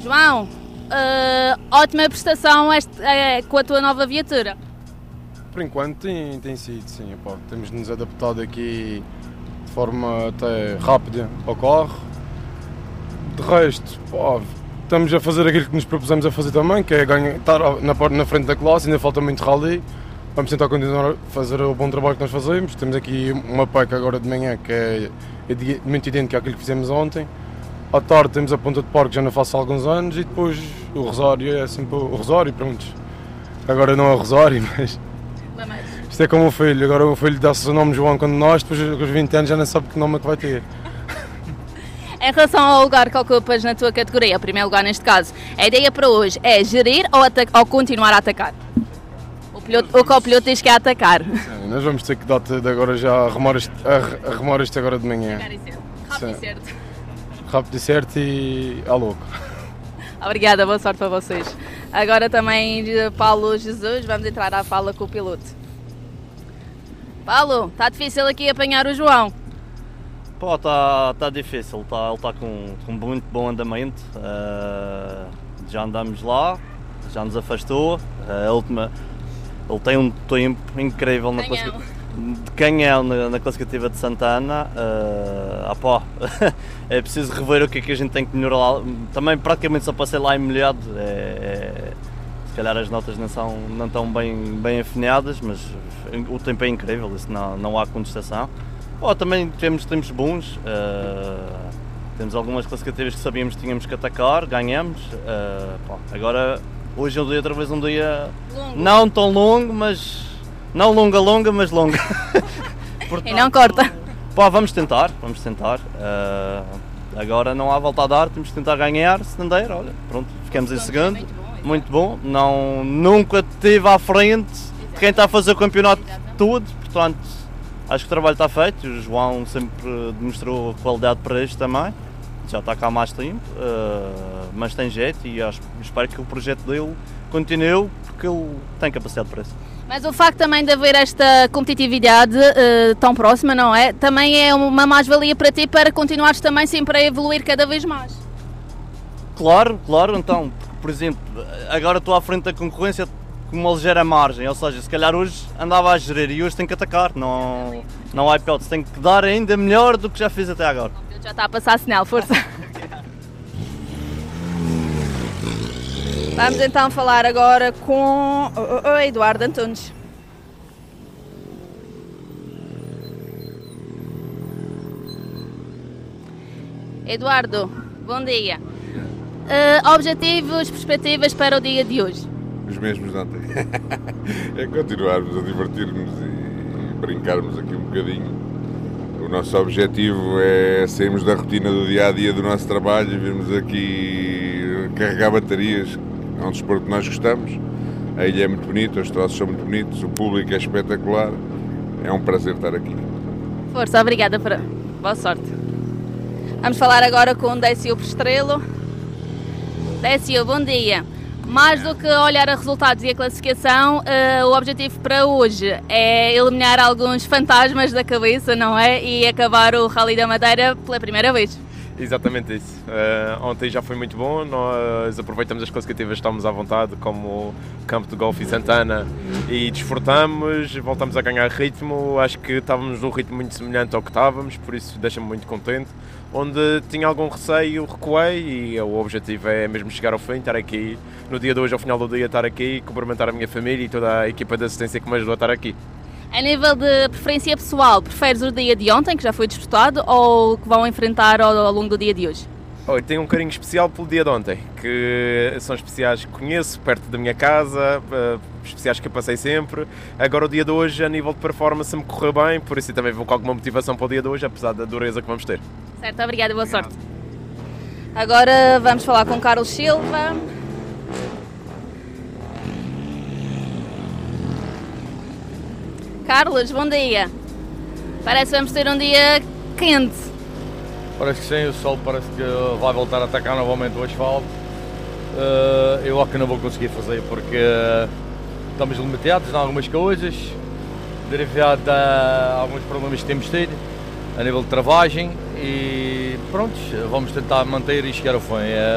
João, ótima prestação com a tua nova viatura. Por enquanto tem sido, sim. Pá, temos de nos adaptar aqui de forma até rápida ao carro. De resto, pá, estamos a fazer aquilo que nos propusemos a fazer também, que é estar na frente da classe, ainda falta muito rally. Vamos tentar continuar a fazer o bom trabalho que nós fazemos. Temos aqui uma PEC agora de manhã que é muito idêntica àquilo que fizemos ontem. À tarde temos a Ponta de Porco, já não faço há alguns anos, e depois o Rosário é sempre o Rosário, pronto. Agora não é o Rosário, mas isto é como o filho. Agora o filho dá-se o nome João quando nós, depois com os 20 anos já não sabe que nome é que vai ter. Em relação ao lugar que ocupas na tua categoria, o primeiro lugar neste caso, a ideia para hoje é gerir ou continuar a atacar? O que o piloto diz que é atacar. Sim, nós vamos ter que dar de agora já arrumar isto agora de manhã. Rápido e certo. Rápido e certo e à louco. Obrigada, boa sorte para vocês. Agora também Paulo Jesus, vamos entrar à fala com o piloto. Paulo, está difícil aqui apanhar o João. Pô, está difícil, ele está com muito bom andamento, já andamos lá, já nos afastou, ele tem um tempo incrível de canhão na classificativa de Santana, é preciso rever o que é que a gente tem que melhorar lá. Também praticamente só passei lá em molhado, se calhar as notas não estão bem afineadas, mas o tempo é incrível, isso não há contestação. Também temos tempos bons, temos algumas classificativas que sabíamos que tínhamos que atacar, ganhamos. Agora, hoje é outra vez um dia longo. Não tão longo, mas não longa, mas longa. Portanto, e não corta. Vamos tentar. Agora não há volta a dar, temos que tentar ganhar, se não der, olha, pronto, ficamos em segundo. Muito bom. Nunca estive à frente de quem está a fazer o campeonato todo, portanto. Acho que o trabalho está feito, o João sempre demonstrou qualidade para isto também, já está cá há mais tempo, mas tem jeito e espero que o projeto dele continue, porque ele tem capacidade para isso. Mas o facto também de haver esta competitividade tão próxima, não é? Também é uma mais-valia para ti para continuares também sempre a evoluir cada vez mais. Claro, então, por exemplo, agora estou à frente da concorrência com uma ligeira margem, ou seja, se calhar hoje andava a gerir e hoje tenho que atacar, não há hipótese, tenho que dar ainda melhor do que já fiz até agora. Já está a passar sinal, força! Vamos então falar agora com o Eduardo Antunes. Eduardo, bom dia. Objetivos, perspectivas para o dia de hoje? Os mesmos de ontem. É continuarmos a divertir-nos e brincarmos aqui um bocadinho. O nosso objetivo é sairmos da rotina do dia-a-dia do nosso trabalho e virmos aqui carregar baterias. É um desporto que nós gostamos. A ilha é muito bonita, os troços são muito bonitos, o público é espetacular. É um prazer estar aqui. Força, obrigada. Boa sorte. Vamos falar agora com o Décio Prestrelo. Décio, bom dia. Mais do que olhar a resultados e a classificação, o objetivo para hoje é eliminar alguns fantasmas da cabeça, não é? E acabar o Rally da Madeira pela primeira vez. Exatamente isso. Ontem já foi muito bom, nós aproveitamos as classificativas, estamos à vontade, como o Campo de Golfe e Santana, e desfrutamos, voltamos a ganhar ritmo. Acho que estávamos num ritmo muito semelhante ao que estávamos, por isso deixa-me muito contente. Onde tinha algum receio, recuei, e o objetivo é mesmo chegar ao fim, estar aqui no dia de hoje, ao final do dia, estar aqui, cumprimentar a minha família e toda a equipa de assistência que me ajudou a estar aqui. A nível de preferência pessoal, preferes o dia de ontem, que já foi disputado, ou que vão enfrentar ao longo do dia de hoje? Tenho um carinho especial pelo dia de ontem, que são especiais que conheço, perto da minha casa, especiais que eu passei sempre. Agora o dia de hoje, a nível de performance, me correu bem, por isso também vou com alguma motivação para o dia de hoje, apesar da dureza que vamos ter. Certo, obrigada, boa sorte. Agora vamos falar com Carlos Silva. Carlos, bom dia. Parece que vamos ter um dia quente. Parece que sim, o sol parece que vai voltar a atacar novamente o asfalto. Eu acho que não vou conseguir fazer porque estamos limitados em algumas coisas, derivado a alguns problemas que temos tido a nível de travagem e pronto, vamos tentar manter e chegar ao fim.